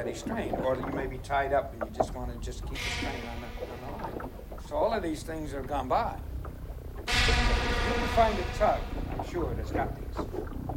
already strained, or you may be tied up and you just want to just keep the strain on the line. So all of these things have gone by. You can find a tug, I'm sure, that's got these.